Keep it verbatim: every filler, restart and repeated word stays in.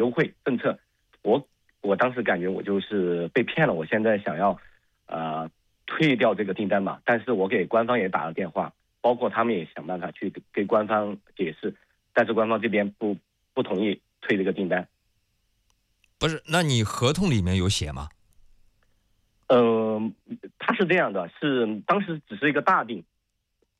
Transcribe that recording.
优惠政策，我我当时感觉我就是被骗了，我现在想要呃退掉这个订单嘛，但是我给官方也打了电话，包括他们也想办法去给官方解释，但是官方这边不不同意退这个订单。 不是，那你合同里面有写吗？ 呃，他是这样的，是当时只是一个大病，